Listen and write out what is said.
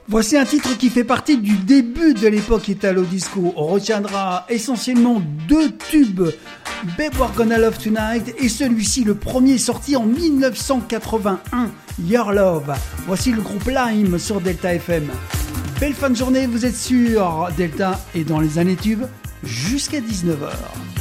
Voici un titre qui fait partie du début de l'époque Italo Disco. On retiendra essentiellement deux tubes, Babe We're Gonna Love Tonight et celui-ci, le premier sorti en 1981, Your Love. Voici le groupe Lime sur Delta FM. Belle fin de journée, vous êtes sur Delta et dans les années tubes jusqu'à 19h.